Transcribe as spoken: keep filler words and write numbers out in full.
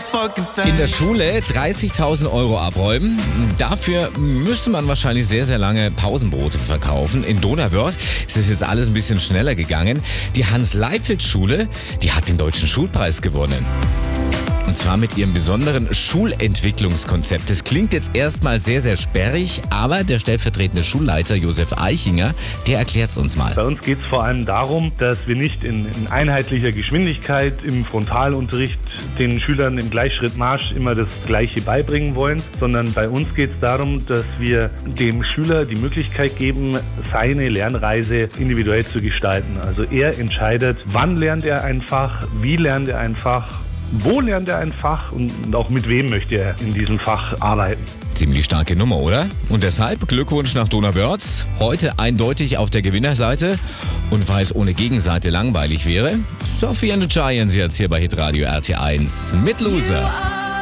In der Schule dreißigtausend Euro abräumen. Dafür müsste man wahrscheinlich sehr, sehr lange Pausenbrote verkaufen. In Donauwörth ist es jetzt alles ein bisschen schneller gegangen. Die Hans-Leipfeld-Schule, die hat den Deutschen Schulpreis gewonnen. Und zwar mit ihrem besonderen Schulentwicklungskonzept. Das klingt jetzt erstmal sehr, sehr sperrig, aber der stellvertretende Schulleiter Josef Eichinger, der erklärt es uns mal. Bei uns geht es vor allem darum, dass wir nicht in, in einheitlicher Geschwindigkeit im Frontalunterricht den Schülern im Gleichschrittmarsch immer das Gleiche beibringen wollen, sondern bei uns geht es darum, dass wir dem Schüler die Möglichkeit geben, seine Lernreise individuell zu gestalten. Also er entscheidet, wann lernt er ein Fach, wie lernt er ein Fach, wo lernt er ein Fach und auch mit wem möchte er in diesem Fach arbeiten. Ziemlich starke Nummer, oder? Und deshalb Glückwunsch nach Donauwörth. Heute eindeutig auf der Gewinnerseite. Und weil es ohne Gegenseite langweilig wäre, Sophie and the Giants jetzt hier bei Hitradio R T eins mit Loser.